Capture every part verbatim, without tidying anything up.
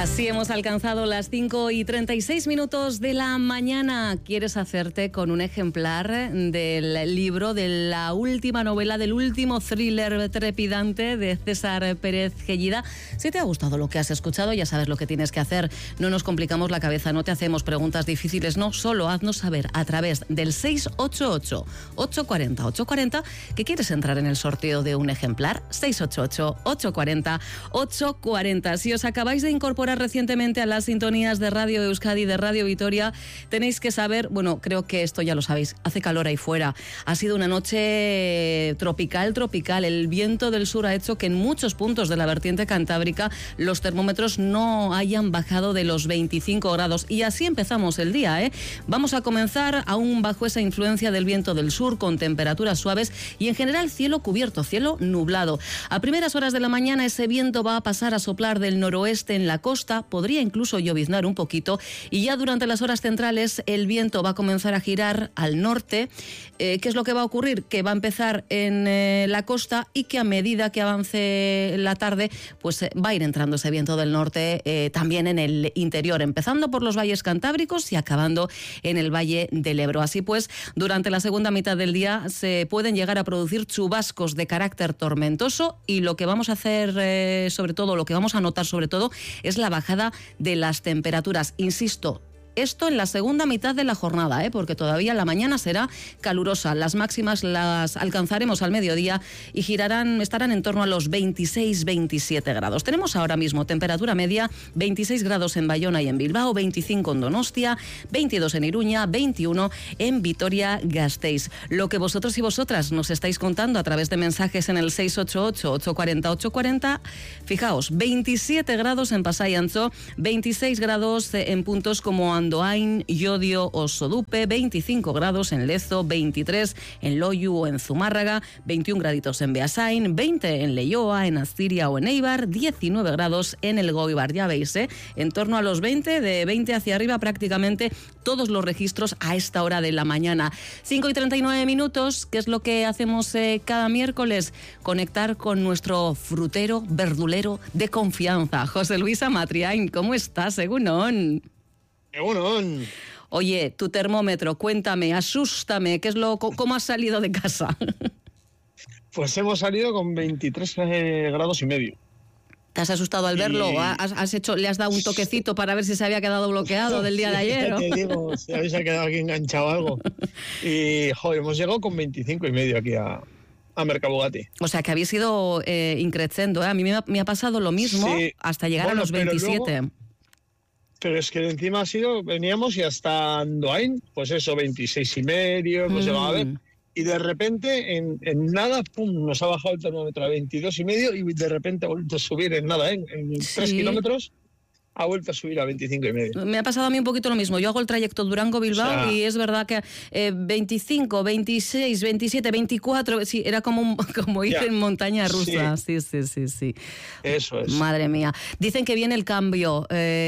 Así hemos alcanzado las cinco y treinta y seis minutos de la mañana. ¿Quieres hacerte con un ejemplar del libro, de la última novela, del último thriller trepidante de César Pérez Gellida? Si te ha gustado lo que has escuchado, ya sabes lo que tienes que hacer. No nos complicamos la cabeza, no te hacemos preguntas difíciles, no, solo haznos saber a través del seis ocho ocho, ocho cuatro cero, ocho cuatro cero que quieres entrar en el sorteo de un ejemplar. seis ocho ocho, ocho cuatro cero, ocho cuatro cero. Si os acabáis de incorporar recientemente a las sintonías de Radio Euskadi, de Radio Vitoria, tenéis que saber, bueno, creo que esto ya lo sabéis, hace calor ahí fuera. Ha sido una noche tropical, tropical. El viento del sur ha hecho que en muchos puntos de la vertiente cantábrica los termómetros no hayan bajado de los veinticinco grados. Y así empezamos el día, ¿eh? Vamos a comenzar aún bajo esa influencia del viento del sur, con temperaturas suaves y en general cielo cubierto, cielo nublado. A primeras horas de la mañana ese viento va a pasar a soplar del noroeste en la costa, podría incluso lloviznar un poquito, y ya durante las horas centrales el viento va a comenzar a girar al norte. Eh, ¿Qué es lo que va a ocurrir? Que va a empezar en eh, la costa y que a medida que avance la tarde, pues eh, va a ir entrando ese viento del norte eh, también en el interior, empezando por los valles cantábricos y acabando en el valle del Ebro. Así pues, durante la segunda mitad del día se pueden llegar a producir chubascos de carácter tormentoso, y lo que vamos a hacer eh, sobre todo, lo que vamos a notar sobre todo, es la bajada de las temperaturas. Insisto, esto en la segunda mitad de la jornada, ¿eh? Porque todavía la mañana será calurosa. Las máximas las alcanzaremos al mediodía y girarán, estarán en torno a los veintiséis veintisiete grados. Tenemos ahora mismo temperatura media veintiséis grados en Bayona y en Bilbao, veinticinco en Donostia, veintidós en Iruña, veintiuno en Vitoria-Gasteiz. Lo que vosotros y vosotras nos estáis contando a través de mensajes en el seis ocho ocho, ocho cuatro cero, ocho cuatro cero. Fijaos, veintisiete grados en Pasai Antxo, veintiséis grados en puntos como Andoain, Llodio o Sodupe, veinticinco grados en Lezo, veintitrés en Loiu o en Zumárraga, veintiún graditos en Beasain, veinte en Leioa, en Astiria o en Eibar, diecinueve grados en el Goibar. Ya veis, ¿eh? En torno a los veinte, de veinte hacia arriba prácticamente todos los registros a esta hora de la mañana. cinco y treinta y nueve minutos, que es lo que hacemos eh, cada miércoles, conectar con nuestro frutero, verdulero de confianza, José Luis Amatriain. ¿Cómo estás, Egunon? Egunon. Oye, tu termómetro, cuéntame, asústame, ¿qué es lo, cómo has salido de casa? Pues hemos salido con veintitrés eh, grados y medio. ¿Te has asustado al verlo? Y... ¿Has, has hecho, ¿Le has dado un toquecito para ver si se había quedado bloqueado del día de ayer? Ya te digo, si habéis quedado aquí enganchado algo. Y, joder, hemos llegado con veinticinco y medio aquí a, a Mercabugatti. O sea, que habéis ido eh, increciendo, ¿eh? A mí me ha, me ha pasado lo mismo, sí, hasta llegar bueno, a los veintisiete. Pero, luego, pero es que encima ha sido, veníamos y hasta Andoain, pues eso, veintiséis y medio, hemos mm. llegado a ver. Y de repente, en, en nada, pum, nos ha bajado el termómetro a veintidós y medio y de repente ha vuelto a subir en nada, ¿eh? En sí. tres kilómetros. Ha vuelto a subir a veinticinco y medio. Me ha pasado a mí un poquito lo mismo. Yo hago el trayecto Durango-Bilbao, o sea, y es verdad que eh, veinticinco, veintiséis, veintisiete, veinticuatro, sí, era como, un, como ir ya. en montaña rusa. Sí. sí, sí, sí, sí. Eso es. Madre mía. Dicen que viene el cambio.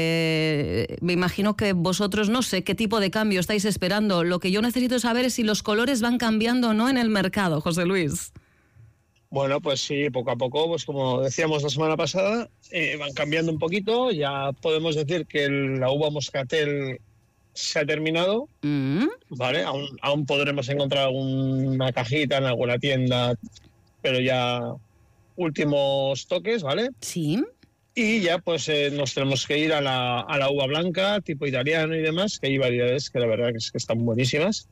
Eh, me imagino que vosotros, no sé qué tipo de cambio estáis esperando. Lo que yo necesito saber es si los colores van cambiando o no en el mercado, José Luis. Bueno, pues sí, poco a poco, pues como decíamos la semana pasada, eh, van cambiando un poquito. Ya podemos decir que el, la uva moscatel se ha terminado, mm. ¿vale? Aún, aún podremos encontrar alguna cajita en alguna tienda, pero ya últimos toques, ¿vale? Sí. Y ya pues eh, nos tenemos que ir a la, a la uva blanca, tipo italiano y demás, que hay variedades que la verdad que, es, que están buenísimas.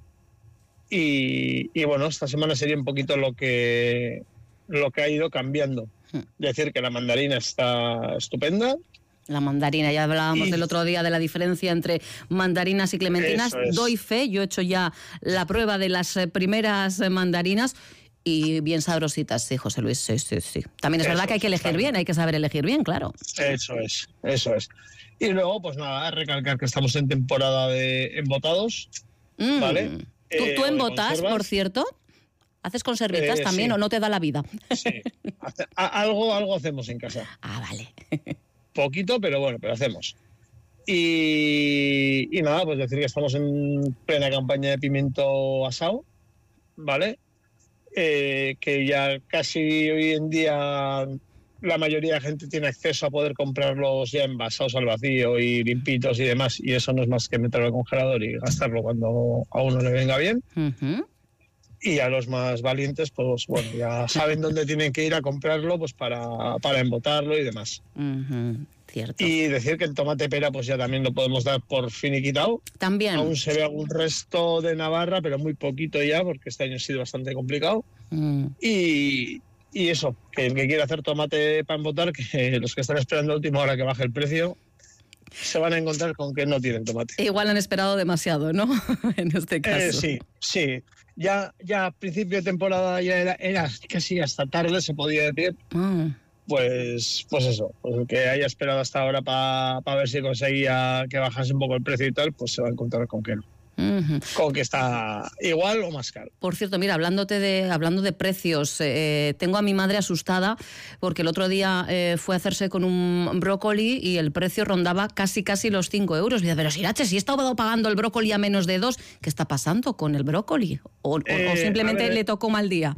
Y, y bueno, esta semana sería un poquito lo que... lo que ha ido cambiando. Decir que la mandarina está estupenda. La mandarina, ya hablábamos y... del otro día de la diferencia entre mandarinas y clementinas. Doy fe, yo he hecho ya la prueba de las primeras mandarinas y bien sabrositas, sí, José Luis, sí, sí, sí. También es eso verdad que hay que elegir bien, hay que saber elegir bien, claro. Eso es, eso es. Y luego, pues nada, recalcar que estamos en temporada de embotados, mm. ¿vale? ¿Tú, eh, tú embotas, por cierto? ¿Haces conservitas eh, también sí. o no te da la vida? Sí, algo, algo hacemos en casa. Ah, vale. Poquito, pero bueno, pero hacemos. Y, y nada, pues decir que estamos en plena campaña de pimiento asado, ¿vale? Eh, que ya casi hoy en día la mayoría de gente tiene acceso a poder comprarlos ya envasados al vacío y limpitos y demás, y eso no es más que meterlo al congelador y gastarlo cuando a uno le venga bien. Uh-huh. Y a los más valientes, pues bueno, ya saben dónde tienen que ir a comprarlo, pues para, para embotarlo y demás. Uh-huh. Cierto. Y decir que el tomate pera pues ya también lo podemos dar por finiquitado. También. Aún se ve algún resto de Navarra, pero muy poquito ya, porque este año ha sido bastante complicado. Mm. Y, y eso, que el que quiera hacer tomate para embotar, que los que están esperando a última hora que baje el precio, se van a encontrar con que no tienen tomate. Igual han esperado demasiado, ¿no? En este caso. Eh, sí, sí. Ya, ya a principio de temporada ya era, era casi hasta tarde, se podía decir. Ah. Pues, pues eso, pues el que haya esperado hasta ahora para pa ver si conseguía que bajase un poco el precio y tal, pues se va a encontrar con que no. Uh-huh. Con que está igual o más caro. Por cierto, mira, hablándote de, hablando de precios, eh, tengo a mi madre asustada porque el otro día eh, fue a hacerse con un brócoli y el precio rondaba casi casi los cinco euros. Dice, pero Sirache, si he estado pagando el brócoli a menos de dos, ¿qué está pasando con el brócoli? ¿O, eh, o simplemente ver, le tocó mal día?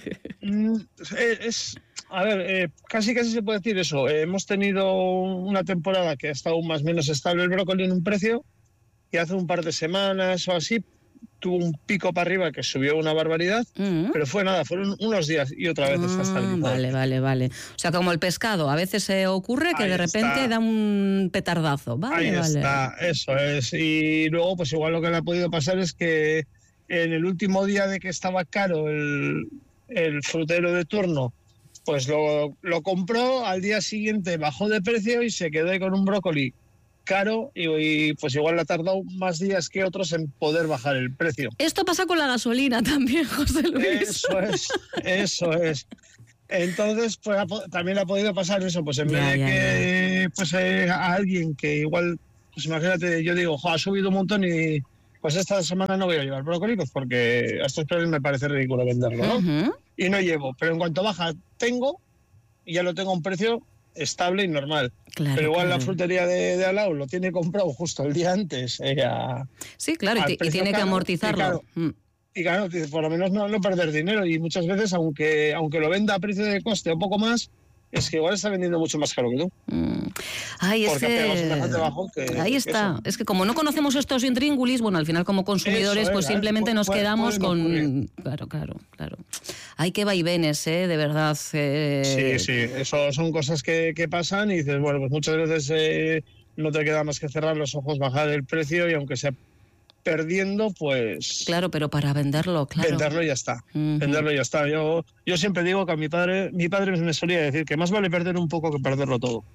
Es... A ver, eh, casi casi se puede decir eso. Eh, hemos tenido una temporada que ha estado más o menos estable el brócoli en un precio y hace un par de semanas o así tuvo un pico para arriba que subió una barbaridad, uh-huh. pero fue nada, fueron unos días y otra vez uh, está estabilizado. Vale, vale, vale. O sea, como el pescado, a veces se ocurre que Ahí de repente está. da un petardazo. Vale, Ahí vale. está, eso es. Y luego, pues igual lo que le ha podido pasar es que en el último día de que estaba caro el, el frutero de turno, pues lo, lo compró, al día siguiente bajó de precio y se quedó con un brócoli caro y, y pues igual le ha tardado más días que otros en poder bajar el precio. Esto pasa con la gasolina también, José Luis. Eso es, eso es. Entonces, pues ha, también ha podido pasar eso, pues en ya, vez de ya, que ya. pues eh, a alguien que igual, pues imagínate, yo digo, jo, ha subido un montón y pues esta semana no voy a llevar brócoli, pues porque a estos precios me parece ridículo venderlo, ¿no? Uh-huh. Y no llevo, pero en cuanto baja tengo y ya lo tengo a un precio estable y normal. Claro, pero igual claro. La frutería de, de al lado lo tiene comprado justo el día antes. Eh, a, sí, claro, y, y tiene caro, que amortizarlo. Y claro, mm. y claro, por lo menos no, no perder dinero. Y muchas veces, aunque, aunque lo venda a precio de coste o poco más, es que igual está vendiendo mucho más caro que tú. Mm. Ay, Porque ese... debajo que, Ahí está. Que es que como no conocemos estos intríngulis, bueno, al final como consumidores, eso, pues eh, simplemente eh, nos puede, quedamos puede con... Ocurrir. Claro, claro, claro. Hay que vaivenes, ¿eh? De verdad. Eh... Sí, sí. Eso son cosas que, que pasan y dices, bueno, pues muchas veces eh, no te queda más que cerrar los ojos, bajar el precio y aunque sea perdiendo, pues... Claro, pero para venderlo, claro. Venderlo y ya está. Uh-huh. Venderlo y ya está. Yo, yo siempre digo que a mi padre, mi padre me solía decir que más vale perder un poco que perderlo todo.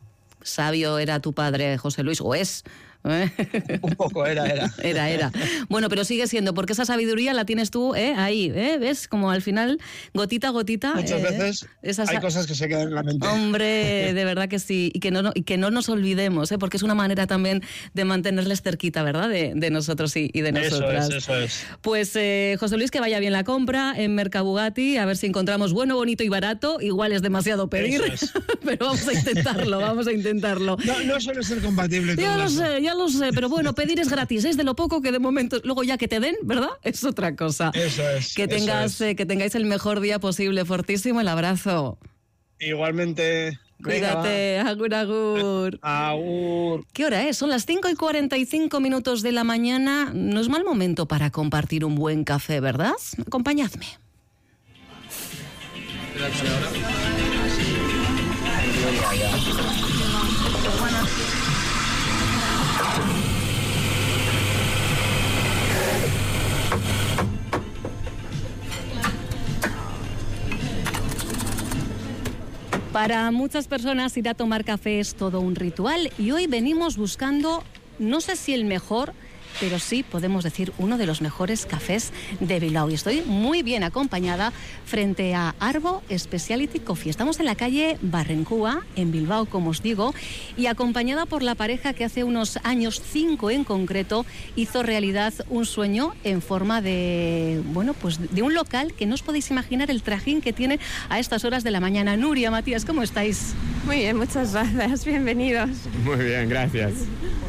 Sabio era tu padre, José Luis, o es... ¿Eh? Un poco, era, era. Era, era. Bueno, pero sigue siendo, porque esa sabiduría la tienes tú ¿eh? ahí, ¿eh? ¿Ves? Como al final, gotita a gotita. Muchas eh, veces esas... hay cosas que se quedan en la mente. Hombre, de verdad que sí. Y que no, y que no nos olvidemos, ¿eh? Porque es una manera también de mantenerles cerquita, ¿verdad? De, de nosotros y, y de nosotras. Eso es, eso es. Pues, eh, José Luis, que vaya bien la compra en Mercabugatti, a ver si encontramos bueno, bonito y barato. Igual es demasiado pedir, es. Pero vamos a intentarlo, vamos a intentarlo. No, no suele ser compatible. Ya lo sé, ya lo sé, pero bueno, pedir es gratis, es de lo poco que de momento, luego ya que te den, ¿verdad? Es otra cosa. Eso es. Que tengas, eso es. Eh, que tengáis el mejor día posible, fortísimo el abrazo. Igualmente. Cuídate, venga, agur, agur. Agur. ¿Qué hora es? Son las cinco y cuarenta y cinco minutos de la mañana. No es mal momento para compartir un buen café, ¿verdad? Acompañadme. Para muchas personas ir a tomar café es todo un ritual y hoy venimos buscando, no sé si el mejor, pero sí podemos decir uno de los mejores cafés de Bilbao. Y estoy muy bien acompañada frente a Arbo Specialty Coffee. Estamos en la calle Barrencúa, en Bilbao, como os digo, y acompañada por la pareja que hace unos años, cinco en concreto, hizo realidad un sueño en forma de, bueno, pues de un local que no os podéis imaginar el trajín que tiene a estas horas de la mañana. Nuria, Matías, ¿cómo estáis? Muy bien, muchas gracias. Bienvenidos. Muy bien, gracias.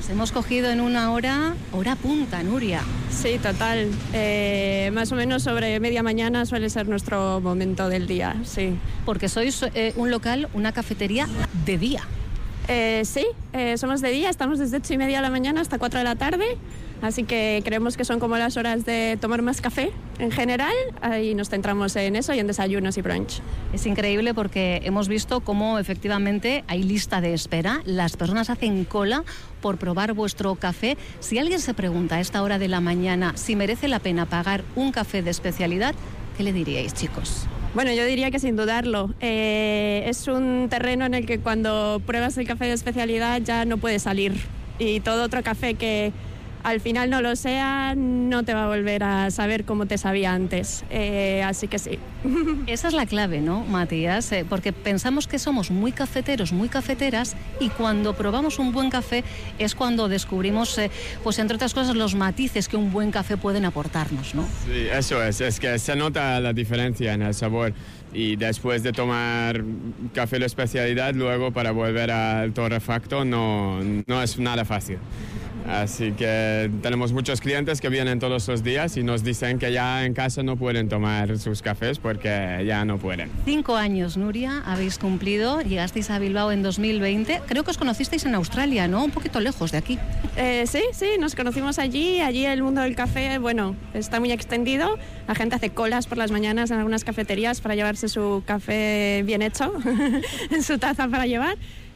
Pues hemos cogido en una hora, hora punta, Nuria. Sí, total. Eh, más o menos sobre media mañana suele ser nuestro momento del día, sí. Porque sois eh, un local, una cafetería de día. Eh, sí, eh, somos de día, estamos desde ocho y media de la mañana hasta cuatro de la tarde, así que creemos que son como las horas de tomar más café en general, y nos centramos en eso y en desayunos y brunch. Es increíble porque hemos visto cómo efectivamente hay lista de espera, las personas hacen cola por probar vuestro café. Si alguien se pregunta a esta hora de la mañana si merece la pena pagar un café de especialidad, ¿qué le diríais, chicos? Bueno, yo diría que sin dudarlo. Eh, es un terreno en el que cuando pruebas el café de especialidad ya no puedes salir. Y todo otro café que al final no lo sea, no te va a volver a saber cómo te sabía antes. Eh, así que sí. Esa es la clave, ¿no, Matías? Eh, porque pensamos que somos muy cafeteros, muy cafeteras, y cuando probamos un buen café es cuando descubrimos, eh, pues entre otras cosas, los matices que un buen café pueden aportarnos, ¿no? Sí, eso es. Es que se nota la diferencia en el sabor. Y después de tomar café de especialidad, luego para volver al torrefacto no, no es nada fácil. Así que tenemos muchos clientes que vienen todos los días y nos dicen que ya en casa no pueden tomar sus cafés porque ya no pueden. Cinco años, Nuria, habéis cumplido. Llegasteis a Bilbao en dos mil veinte. Creo que os conocisteis en Australia, ¿no? Un poquito lejos de aquí. Eh, sí, sí, nos conocimos allí. Allí el mundo del café, bueno, está muy extendido. La gente hace colas por las mañanas en algunas cafeterías para llevarse su café bien hecho en su taza para llevar.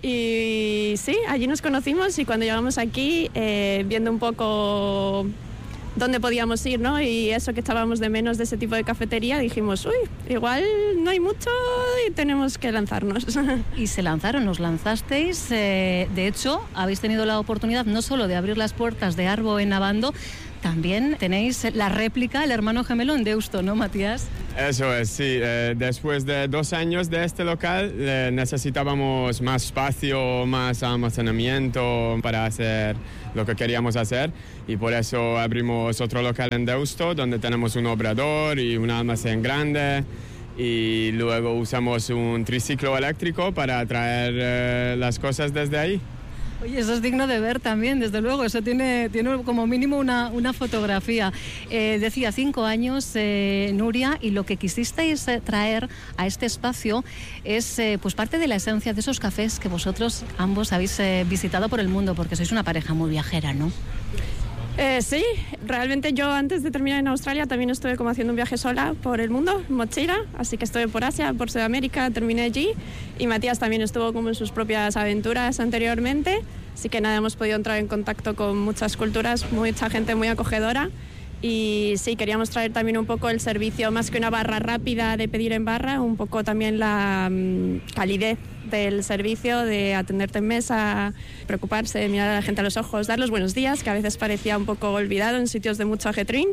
Y sí, allí nos conocimos y cuando llegamos aquí, eh, viendo un poco dónde podíamos ir, ¿no? Y eso que echábamos de menos de ese tipo de cafetería, dijimos, uy, igual no hay mucho y tenemos que lanzarnos. Y se lanzaron, os lanzasteis. Eh, de hecho, habéis tenido la oportunidad no solo de abrir las puertas de Arbo en Abando, también tenéis la réplica, el hermano gemelo en Deusto, ¿no, Matías? Eso es, sí. Eh, después de dos años de este local eh, necesitábamos más espacio, más almacenamiento para hacer lo que queríamos hacer y por eso abrimos otro local en Deusto donde tenemos un obrador y un almacén grande y luego usamos un triciclo eléctrico para traer eh, las cosas desde ahí. Oye, eso es digno de ver también, desde luego, eso tiene, tiene como mínimo una, una fotografía. Eh, decía, cinco años, eh, Nuria, y lo que quisisteis eh, traer a este espacio es eh, pues parte de la esencia de esos cafés que vosotros ambos habéis eh, visitado por el mundo, porque sois una pareja muy viajera, ¿no? Eh, sí, realmente yo antes de terminar en Australia también estuve como haciendo un viaje sola por el mundo, en mochila, así que estuve por Asia, por Sudamérica, terminé allí y Matías también estuvo como en sus propias aventuras anteriormente, así que nada, hemos podido entrar en contacto con muchas culturas, mucha gente muy acogedora y sí, queríamos traer también un poco el servicio, más que una barra rápida de pedir en barra, un poco también la um, calidez del servicio, de atenderte en mesa, preocuparse, de mirar a la gente a los ojos, dar los buenos días, que a veces parecía un poco olvidado en sitios de mucho ajetrín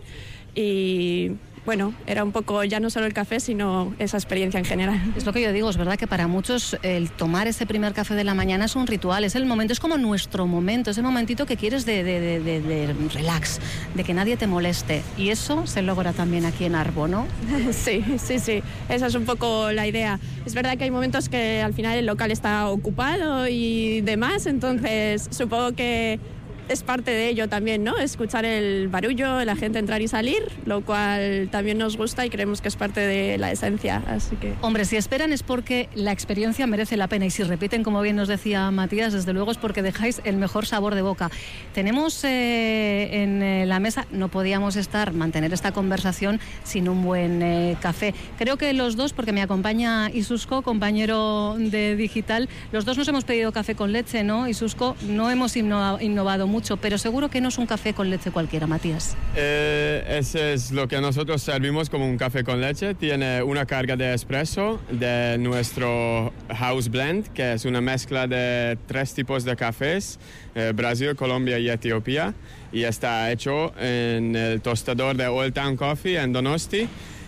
y bueno, era un poco ya no solo el café, sino esa experiencia en general. Es lo que yo digo, es verdad que para muchos el tomar ese primer café de la mañana es un ritual, es el momento, es como nuestro momento, es el momentito que quieres de, de, de, de, de relax, de que nadie te moleste. Y eso se logra también aquí en Arbo, ¿no? Sí, sí, sí, esa es un poco la idea. Es verdad que hay momentos que al final el local está ocupado y demás, entonces supongo que es parte de ello también, ¿no? Escuchar el barullo, la gente entrar y salir, lo cual también nos gusta y creemos que es parte de la esencia, así que... Hombre, si esperan es porque la experiencia merece la pena y si repiten, como bien nos decía Matías, desde luego es porque dejáis el mejor sabor de boca. Tenemos eh, en eh, la mesa, no podíamos estar, mantener esta conversación sin un buen eh, café. Creo que los dos, porque me acompaña Isusco, compañero de Digital, los dos nos hemos pedido café con leche, ¿no, Isusco? No hemos innovado, innovado mucho, pero seguro que no es un café con leche cualquiera, Matías. Eh, ese es lo que nosotros servimos como un café con leche. Tiene una carga de espresso de nuestro House Blend, que es una mezcla de tres tipos de cafés, eh, Brasil, Colombia y Etiopía, y está hecho en el tostador de Old Town Coffee en Donosti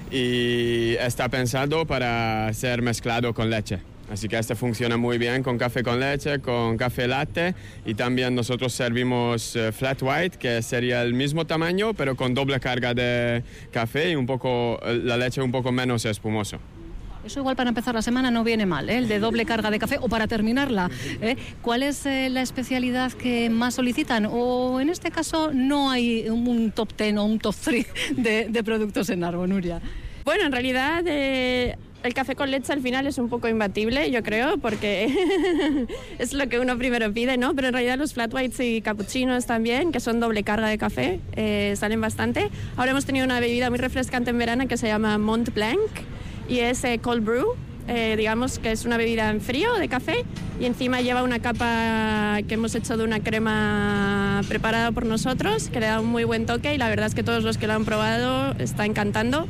y está pensado para ser mezclado con leche. Así que este funciona muy bien con café con leche, con café latte y también nosotros servimos uh, flat white, que sería el mismo tamaño pero con doble carga de café y un poco, la leche un poco menos espumoso. Eso igual para empezar la semana no viene mal, ¿eh? El de doble carga de café o para terminarla. ¿eh? ¿Cuál es eh, la especialidad que más solicitan? O en este caso no hay un top ten o un top tres de, de productos en Arbo, Nuria. Bueno, en realidad eh, el café con leche al final es un poco imbatible, yo creo, porque es lo que uno primero pide, ¿no? Pero en realidad los flat whites y cappuccinos también, que son doble carga de café, eh, salen bastante. Ahora hemos tenido una bebida muy refrescante en verano que se llama Mont Blanc y es eh, cold brew, eh, digamos que es una bebida en frío de café y encima lleva una capa que hemos hecho de una crema preparada por nosotros que le da un muy buen toque y la verdad es que todos los que lo han probado está encantando.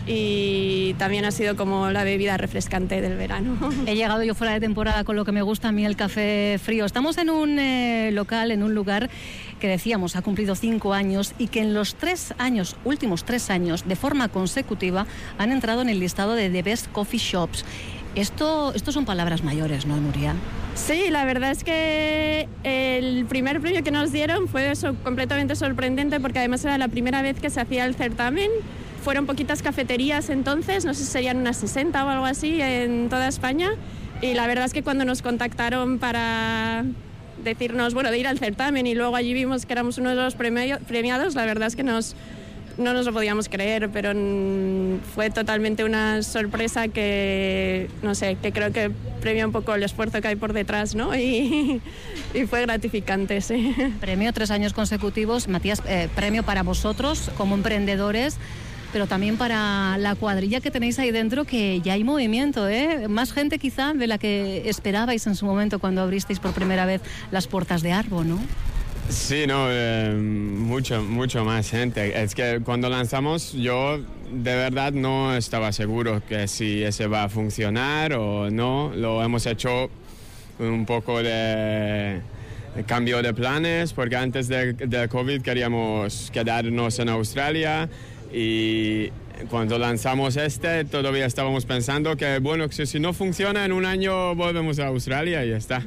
Y también ha sido como la bebida refrescante del verano. He llegado yo fuera de temporada con lo que me gusta a mí el café frío. Estamos en un eh, local, en un lugar que decíamos ha cumplido cinco años y que en los tres años, últimos tres años, de forma consecutiva, han entrado en el listado de The Best Coffee Shops. Esto, esto son palabras mayores, ¿no, Nuria? Sí, la verdad es que el primer premio que nos dieron fue eso, completamente sorprendente porque además era la primera vez que se hacía el certamen. Fueron poquitas cafeterías entonces, no sé si serían unas sesenta o algo así en toda España y la verdad es que cuando nos contactaron para decirnos, bueno, de ir al certamen y luego allí vimos que éramos uno de los premiados, la verdad es que nos, no nos lo podíamos creer, pero fue totalmente una sorpresa que, no sé, que creo que premia un poco el esfuerzo que hay por detrás, ¿no? Y, y fue gratificante, sí. Premio tres años consecutivos, Matías, eh, premio para vosotros como emprendedores, pero también para la cuadrilla que tenéis ahí dentro, que ya hay movimiento, ¿eh? Más gente quizá de la que esperabais en su momento cuando abristeis por primera vez las puertas de Arbo, ¿no? Sí, no, eh, mucho, mucho más gente. Es que cuando lanzamos yo de verdad no estaba seguro que si ese va a funcionar o no. Lo hemos hecho un poco de... cambio de planes, porque antes de, de COVID queríamos quedarnos en Australia y cuando lanzamos este todavía estábamos pensando que bueno, que si no funciona en un año volvemos a Australia y ya está.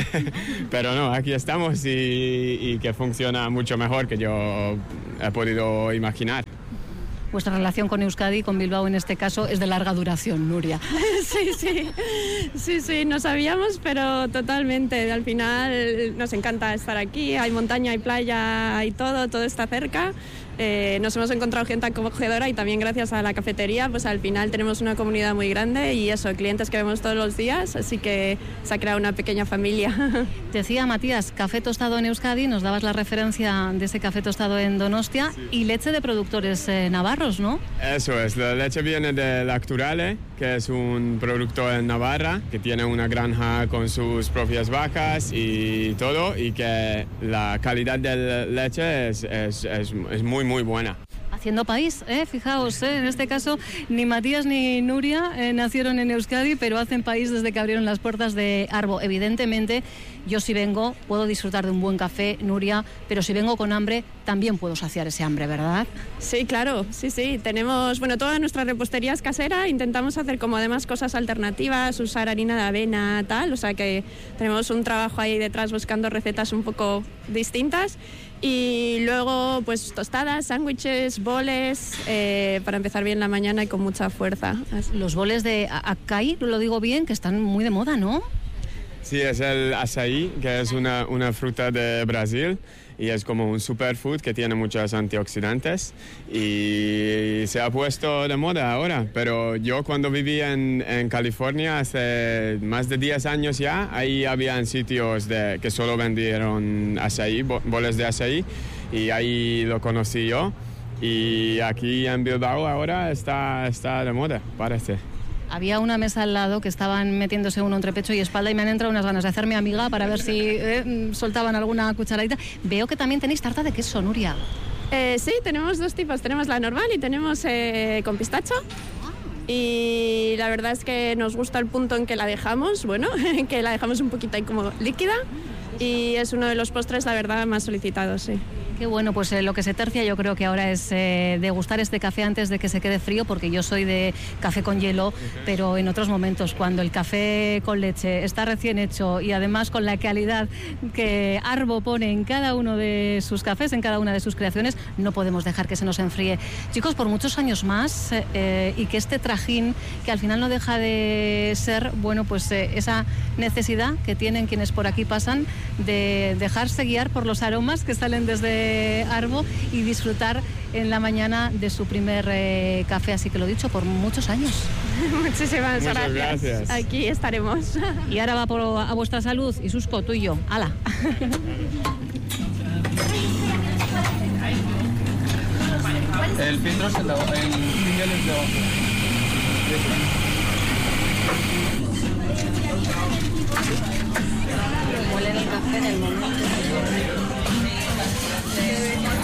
Pero no, aquí estamos y, y que funciona mucho mejor que yo he podido imaginar. Vuestra relación con Euskadi, con Bilbao en este caso, es de larga duración, Nuria. Sí, sí, sí, sí, no sabíamos, pero totalmente. Al final nos encanta estar aquí, hay montaña, hay playa, hay todo, todo está cerca. Eh, nos hemos encontrado gente acogedora y también gracias a la cafetería, pues al final tenemos una comunidad muy grande y eso, clientes que vemos todos los días, así que se ha creado una pequeña familia. Decía Matías, café tostado en Euskadi, nos dabas la referencia de ese café tostado en Donostia, sí. Y leche de productores eh, navarros, ¿no? Eso es, la leche viene de Lacturale, que es un producto en Navarra, que tiene una granja con sus propias vacas y todo, y que la calidad de la leche es, es, es, es muy, muy buena. Haciendo país, ¿eh? Fijaos, ¿eh? En este caso ni Matías ni Nuria eh, nacieron en Euskadi, pero hacen país desde que abrieron las puertas de Arbo. Evidentemente, yo si vengo puedo disfrutar de un buen café, Nuria, pero si vengo con hambre también puedo saciar ese hambre, ¿verdad? Sí, claro, sí, sí. Tenemos, bueno, toda nuestra repostería es casera, intentamos hacer como además cosas alternativas, usar harina de avena, tal, o sea que tenemos un trabajo ahí detrás buscando recetas un poco distintas. Y luego, pues tostadas, sándwiches, boles, eh, para empezar bien la mañana y con mucha fuerza. Los boles de acai, lo digo bien, que están muy de moda, ¿no? Sí, es el açaí, que es una, una fruta de Brasil y es como un superfood que tiene muchos antioxidantes y se ha puesto de moda ahora. Pero yo cuando vivía en, en California hace más de diez años ya, ahí habían sitios de, que solo vendieron açaí, boles de açaí, y ahí lo conocí yo. Y aquí en Bilbao ahora está, está de moda, parece. Había una mesa al lado que estaban metiéndose uno entre pecho y espalda y me han entrado unas ganas de hacerme amiga para ver si eh, soltaban alguna cucharadita. Veo que también tenéis tarta de queso, Nuria. Eh, sí, tenemos dos tipos. Tenemos la normal y tenemos eh, con pistacho. Y la verdad es que nos gusta el punto en que la dejamos, bueno, que la dejamos un poquito ahí como líquida. Y es uno de los postres, la verdad, más solicitados, sí. Qué bueno, pues eh, lo que se tercia yo creo que ahora es eh, degustar este café antes de que se quede frío, porque yo soy de café con hielo, uh-huh. pero en otros momentos, cuando el café con leche está recién hecho y además con la calidad que Arbo pone en cada uno de sus cafés, en cada una de sus creaciones, no podemos dejar que se nos enfríe. Chicos, por muchos años más eh, y que este trajín, que al final no deja de ser, bueno, pues eh, esa necesidad que tienen quienes por aquí pasan de dejarse guiar por los aromas que salen desde Arbo y disfrutar en la mañana de su primer eh, café, así que lo dicho, por muchos años. Muchísimas Muchas gracias. gracias. Aquí estaremos. Y ahora va por, a vuestra salud, y Susco, tú y yo. ¡Hala! El filtro es el de abajo, el single es de abajo. Huele el café en el momento.